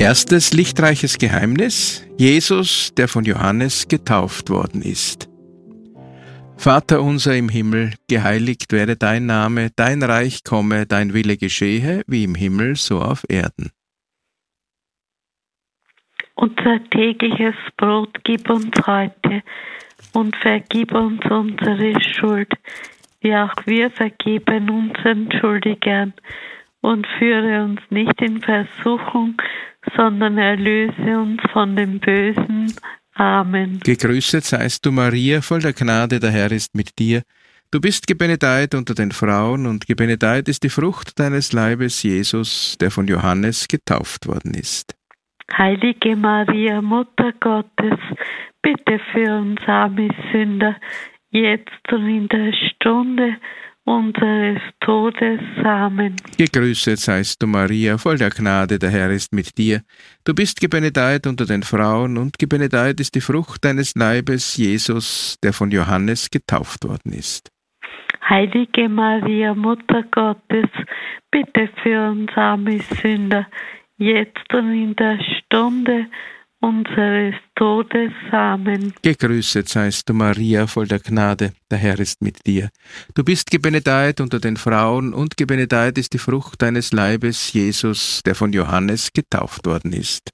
Erstes lichtreiches Geheimnis: Jesus, der von Johannes getauft worden ist. Vater unser im Himmel, geheiligt werde dein Name, dein Reich komme, dein Wille geschehe, wie im Himmel, so auf Erden. Unser tägliches Brot gib uns heute und vergib uns unsere Schuld, wie auch wir vergeben unseren Schuldigern. Und führe uns nicht in Versuchung, sondern erlöse uns von dem Bösen. Amen. Gegrüßet seist du, Maria, voll der Gnade, der Herr ist mit dir. Du bist gebenedeit unter den Frauen, und gebenedeit ist die Frucht deines Leibes, Jesus, der von Johannes getauft worden ist. Heilige Maria, Mutter Gottes, bitte für uns arme Sünder, jetzt und in der Stunde unseres Todes. Amen. Gegrüßet seist du, Maria, voll der Gnade, der Herr ist mit dir. Du bist gebenedeit unter den Frauen, und gebenedeit ist die Frucht deines Leibes, Jesus, der von Johannes getauft worden ist. Heilige Maria, Mutter Gottes, bitte für uns arme Sünder, jetzt und in der Stunde unseres Todes. Amen. Gegrüßet seist du, Maria, voll der Gnade, der Herr ist mit dir. Du bist gebenedeit unter den Frauen, und gebenedeit ist die Frucht deines Leibes, Jesus, der von Johannes getauft worden ist.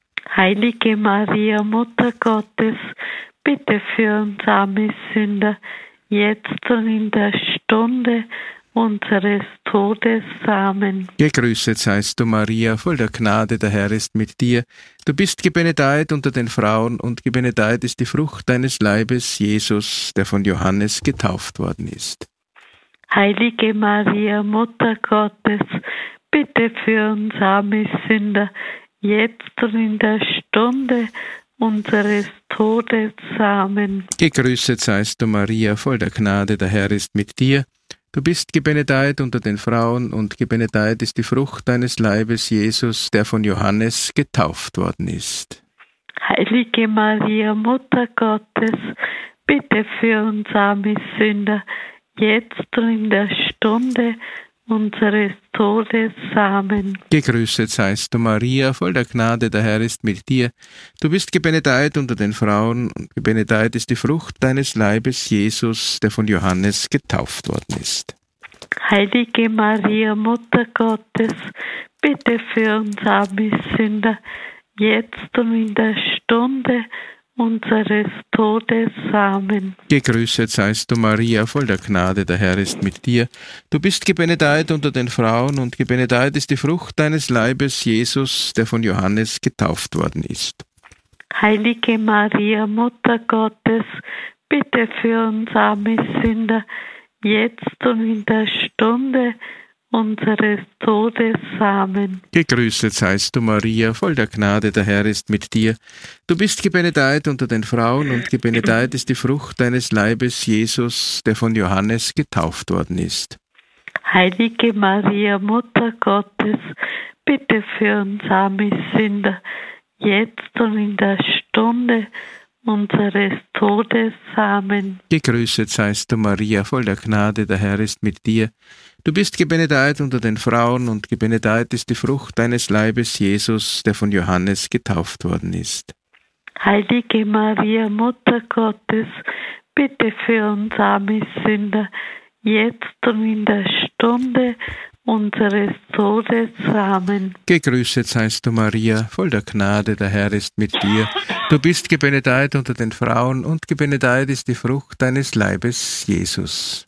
Heilige Maria, Mutter Gottes, bitte für uns arme Sünder, jetzt und in der Stunde unseres Todes. Amen. Gegrüßet seist du, Maria, voll der Gnade, der Herr ist mit dir. Du bist gebenedeit unter den Frauen, und gebenedeit ist die Frucht deines Leibes, Jesus, der von Johannes getauft worden ist. Heilige Maria, Mutter Gottes, bitte für uns arme Sünder, jetzt und in der Stunde unseres Todes. Amen. Gegrüßet seist du, Maria, voll der Gnade, der Herr ist mit dir. Du bist gebenedeit unter den Frauen, und gebenedeit ist die Frucht deines Leibes, Jesus, der von Johannes getauft worden ist. Heilige Maria, Mutter Gottes, bitte für uns arme Sünder, jetzt und in der Stunde unseres Todes. Amen. Gegrüßet seist du, Maria, voll der Gnade, der Herr ist mit dir. Du bist gebenedeit unter den Frauen, und gebenedeit ist die Frucht deines Leibes, Jesus, der von Johannes getauft worden ist. Heilige Maria, Mutter Gottes, bitte für uns arme Sünder, jetzt und in der Stunde unseres Todes. Amen. Gegrüßet seist du, Maria, voll der Gnade, der Herr ist mit dir. Du bist gebenedeit unter den Frauen, und gebenedeit ist die Frucht deines Leibes, Jesus, der von Johannes getauft worden ist. Heilige Maria, Mutter Gottes, bitte für uns arme Sünder, jetzt und in der Stunde unseres Todes. Amen. Gegrüßet seist du, Maria, voll der Gnade, der Herr ist mit dir. Du bist gebenedeit unter den Frauen, und gebenedeit ist die Frucht deines Leibes, Jesus, der von Johannes getauft worden ist. Heilige Maria, Mutter Gottes, bitte für uns arme Sünder, jetzt und in der Stunde unseres Todes. Amen. Gegrüßet seist du, Maria, voll der Gnade, der Herr ist mit dir. Du bist gebenedeit unter den Frauen, und gebenedeit ist die Frucht deines Leibes, Jesus, der von Johannes getauft worden ist. Heilige Maria, Mutter Gottes, bitte für uns arme Sünder, jetzt und in der Stunde unseres Todes. Amen. Gegrüßet seist du, Maria, voll der Gnade, der Herr ist mit dir. Du bist gebenedeit unter den Frauen, und gebenedeit ist die Frucht deines Leibes, Jesus.